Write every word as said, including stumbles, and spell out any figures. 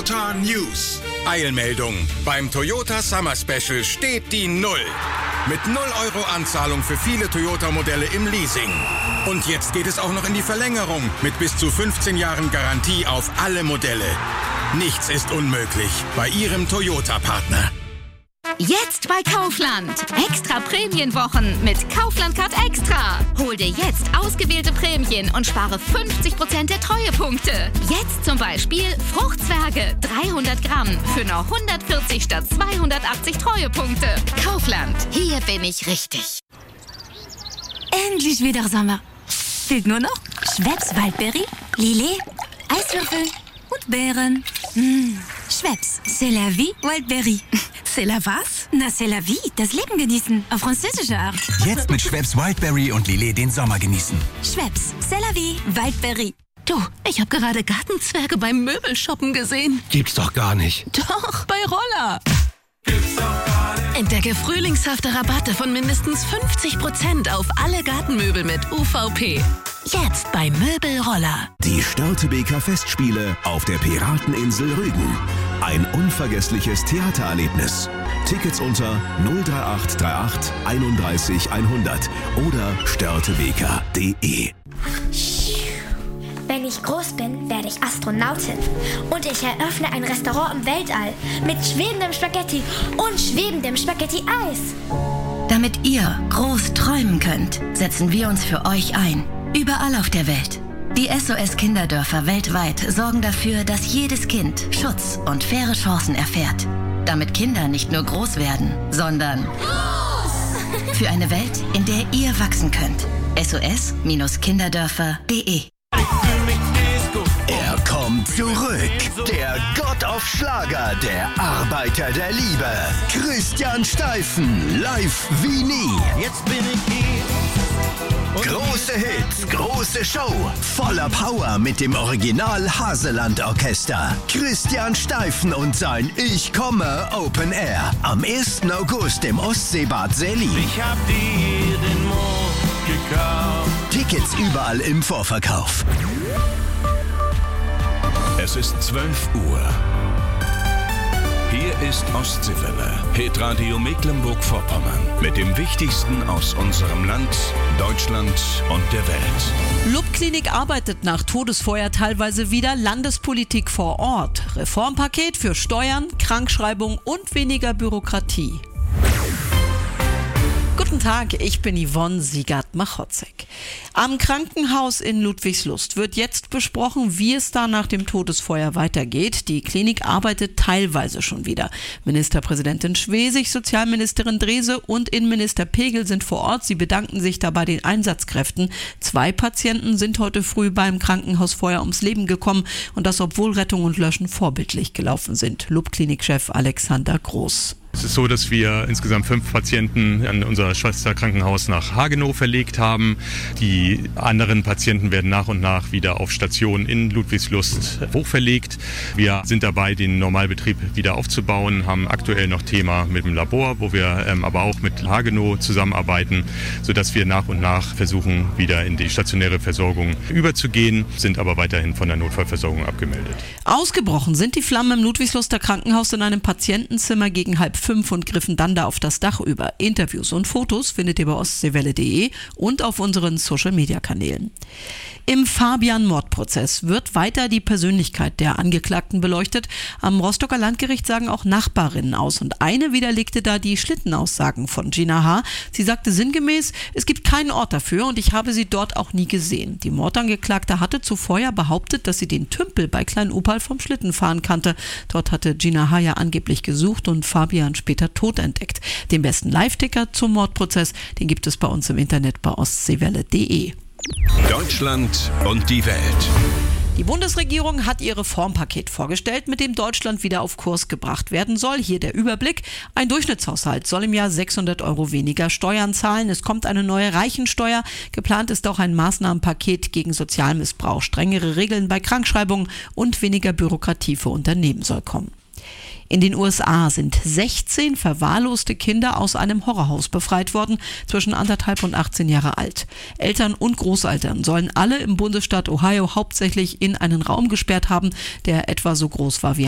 Toyota News. Eilmeldung. Beim Toyota Summer Special steht die Null. Mit null Euro Anzahlung für viele Toyota-Modelle im Leasing. Und jetzt geht es auch noch in die Verlängerung mit bis zu fünfzehn Jahren Garantie auf alle Modelle. Nichts ist unmöglich bei Ihrem Toyota-Partner. Jetzt bei Kaufland. Extra Prämienwochen mit Kaufland Card Extra. Hol dir jetzt ausgewählte Prämien und spare fünfzig Prozent der Treuepunkte. Jetzt zum Beispiel Fruchtzwerge dreihundert Gramm für nur hundertvierzig statt zweihundertachtzig Treuepunkte. Kaufland. Hier bin ich richtig. Endlich wieder Sommer. Fehlt nur noch Schweppes Waldbeere, Lillet, Eiswürfel und Beeren. Mmh. Schweppes, c'est la vie, Wildberry. C'est la was? Na, c'est la vie, das Leben genießen, auf französische Art. Jetzt mit Schweppes Wildberry und Lillet den Sommer genießen. Schweppes, c'est la vie, Wildberry. Du, ich habe gerade Gartenzwerge beim Möbelshoppen gesehen. Gibt's doch gar nicht. Doch, bei Roller. Gibt's doch gar nicht. Entdecke frühlingshafte Rabatte von mindestens fünfzig Prozent auf alle Gartenmöbel mit U V P. Jetzt bei Möbelroller. Die Störtebeker Festspiele auf der Pirateninsel Rügen. Ein unvergessliches Theatererlebnis. Tickets unter null drei acht drei acht einunddreißig hundert oder störtebeker punkt de. Wenn ich groß bin, werde ich Astronautin. Und ich eröffne ein Restaurant im Weltall mit schwebendem Spaghetti und schwebendem Spaghetti-Eis. Damit ihr groß träumen könnt, setzen wir uns für euch ein. Überall auf der Welt. Die S O S-Kinderdörfer weltweit sorgen dafür, dass jedes Kind Schutz und faire Chancen erfährt. Damit Kinder nicht nur groß werden, sondern groß! Für eine Welt, in der ihr wachsen könnt. S O S Kinderdörfer punkt de. Er kommt zurück. Der Gott auf Schlager, der Arbeiter der Liebe. Christian Steifen, live wie nie. Jetzt bin ich hier. Große Hits, große Show, voller Power mit dem Original Haseland Orchester. Christian Steifen und sein Ich komme Open Air am ersten August im Ostseebad Seli. Ich hab dir den Mond gekauft. Tickets überall im Vorverkauf. Es ist zwölf Uhr. Hier ist Ostseewelle, Hitradio Mecklenburg-Vorpommern. Mit dem Wichtigsten aus unserem Land, Deutschland und der Welt. Lubklinik arbeitet nach Todesfeuer teilweise wieder. Landespolitik vor Ort. Reformpaket für Steuern, Krankschreibung und weniger Bürokratie. Guten Tag, ich bin Yvonne Siegert-Machotzek. Am Krankenhaus in Ludwigslust wird jetzt besprochen, wie es da nach dem Todesfeuer weitergeht. Die Klinik arbeitet teilweise schon wieder. Ministerpräsidentin Schwesig, Sozialministerin Drese und Innenminister Pegel sind vor Ort. Sie bedanken sich dabei den Einsatzkräften. Zwei Patienten sind heute früh beim Krankenhausfeuer ums Leben gekommen und das, obwohl Rettung und Löschen vorbildlich gelaufen sind. Lubklinikchef Alexander Groß. Es ist so, dass wir insgesamt fünf Patienten an unser Schwesterkrankenhaus nach Hagenow verlegt haben. Die anderen Patienten werden nach und nach wieder auf Stationen in Ludwigslust hochverlegt. Wir sind dabei, den Normalbetrieb wieder aufzubauen, haben aktuell noch Thema mit dem Labor, wo wir ähm, aber auch mit Hagenow zusammenarbeiten, sodass wir nach und nach versuchen, wieder in die stationäre Versorgung überzugehen, sind aber weiterhin von der Notfallversorgung abgemeldet. Ausgebrochen sind die Flammen im Ludwigsluster Krankenhaus in einem Patientenzimmer gegen halb fünf und griffen dann da auf das Dach über. Interviews und Fotos findet ihr bei ostseewelle punkt de und auf unseren Social-Media-Kanälen. Im Fabian-Mordprozess wird weiter die Persönlichkeit der Angeklagten beleuchtet. Am Rostocker Landgericht sagen auch Nachbarinnen aus und eine widerlegte da die Schlittenaussagen von Gina H. Sie sagte sinngemäß, es gibt keinen Ort dafür und ich habe sie dort auch nie gesehen. Die Mordangeklagte hatte zuvor ja behauptet, dass sie den Tümpel bei Klein-Opal vom Schlittenfahren kannte. Dort hatte Gina H. ja angeblich gesucht und Fabian später tot entdeckt. Den besten Live-Ticker zum Mordprozess, den gibt es bei uns im Internet bei ostseewelle punkt de. Deutschland und die Welt. Die Bundesregierung hat ihr Reformpaket vorgestellt, mit dem Deutschland wieder auf Kurs gebracht werden soll. Hier der Überblick. Ein Durchschnittshaushalt soll im Jahr sechshundert Euro weniger Steuern zahlen. Es kommt eine neue Reichensteuer. Geplant ist auch ein Maßnahmenpaket gegen Sozialmissbrauch. Strengere Regeln bei Krankschreibungen und weniger Bürokratie für Unternehmen soll kommen. In den U S A sind sechzehn verwahrloste Kinder aus einem Horrorhaus befreit worden, zwischen anderthalb und achtzehn Jahre alt. Eltern und Großeltern sollen alle im Bundesstaat Ohio hauptsächlich in einen Raum gesperrt haben, der etwa so groß war wie